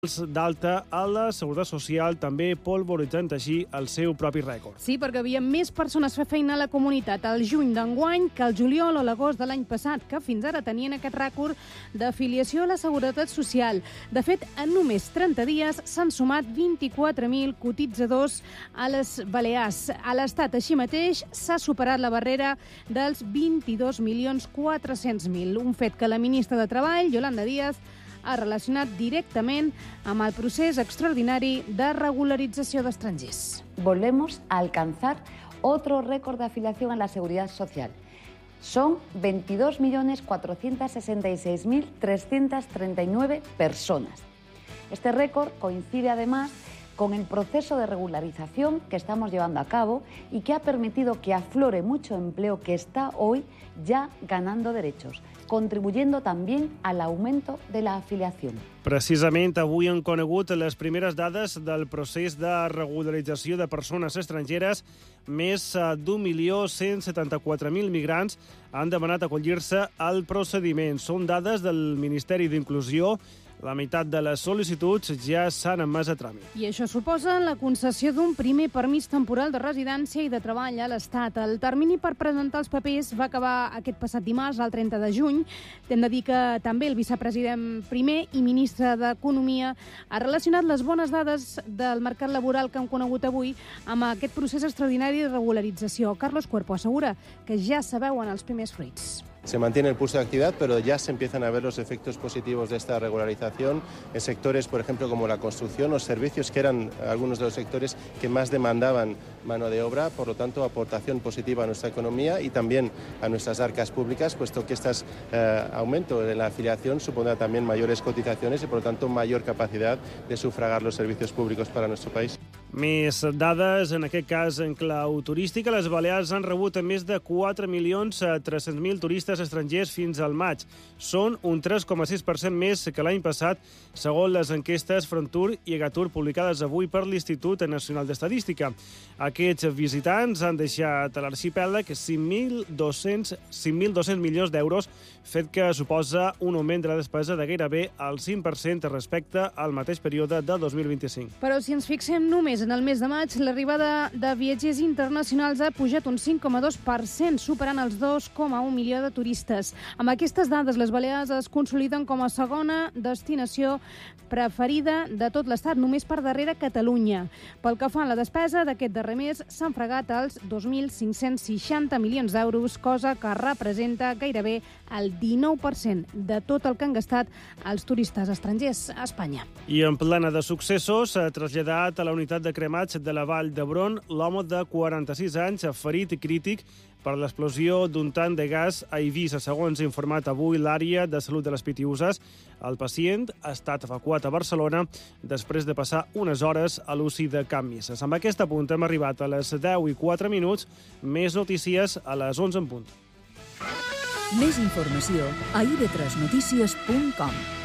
d'alta a la Seguretat Social, també polvoritzant així el seu propi rècord. Sí, perquè hi havia més persones fer feina a la comunitat al juny d'enguany que al juliol o l'agost de l'any passat, que fins ara tenien aquest rècord d'afiliació a la Seguretat Social. De fet, en només 30 dies s'han sumat 24.000 cotitzadors a les Balears. A l'Estat, així mateix, s'ha superat la barrera dels 22.400.000, un fet que la ministra de Treball, Yolanda Díaz, ha relacionat directament amb el procés extraordinari de regularització d'estrangers. Volvemos a alcanzar otro récord de afiliación en la Seguridad Social. Son 22.466.339 personas. Este récord coincide además con el proceso de regularización que estamos llevando a cabo y que ha permitido que aflore mucho empleo que está hoy ya ganando derechos, contribuyendo también al augmento de la afiliación. Precisament avui han conegut les primeres dades del procés de regularització de persones estrangeres. Més d'1.174.000 migrants han demanat acollir-se al procediment. Són dades del Ministeri d'Inclusió. La meitat de les sol·licituds ja s'han admès a tràmit. I això suposa la concessió d'un primer permís temporal de residència i de treball a l'Estat. El termini per presentar els papers va acabar aquest passat dimarts, el 30 de juny. Hem de dir que també el vicepresident primer i ministre d'Economia ha relacionat les bones dades del mercat laboral que hem conegut avui amb aquest procés extraordinari de regularització. Carlos Cuerpo assegura que ja se veuen els primers fruits. Se mantiene el pulso de actividad, pero ya se empiezan a ver los efectos positivos de esta regularización en sectores, por ejemplo, como la construcción o servicios, que eran algunos de los sectores que más demandaban mano de obra, por lo tanto, aportación positiva a nuestra economía y también a nuestras arcas públicas, puesto que este aumento en la afiliación supondrá también mayores cotizaciones y, por lo tanto, mayor capacidad de sufragar los servicios públicos para nuestro país. Més dades, en aquest cas en clau turística. Les Balears han rebut més de 4.300.000 turistes estrangers fins al maig. Són un 3,6% més que l'any passat, segons les enquestes Frontur i Egatur publicades avui per l'Institut Nacional d'Estadística. Aquests visitants han deixat a l'arxipèlag 5.200 milions d'euros, fet que suposa un augment de la despesa de gairebé el 5% respecte al mateix període de 2025. Però si ens fixem només en el mes de maig, l'arribada de viatgers internacionals ha pujat un 5,2%, superant els 2,1 milió de turistes. Amb aquestes dades, les Balears es consoliden com a segona destinació preferida de tot l'Estat, només per darrere Catalunya. Pel que fa a la despesa, d'aquest darrer mes s'han fregat els 2.560 milions d'euros, cosa que representa gairebé el 19% de tot el que han gastat els turistes estrangers a Espanya. I en plena de successos, s'ha traslladat a la unitat de cremats de la Vall d'Hebron l'home de 46 anys, ferit i crític per l'explosió d'un tanc de gas a Eivissa. Segons ha informat avui l'àrea de salut de les Pitiüses, el pacient ha estat evacuat a Barcelona després de passar unes hores a l'UCI de Can Misses. Amb aquest apunt hem arribat a les 10:04. Més notícies a les 11 en punt. Més informació a ib3notícies.com.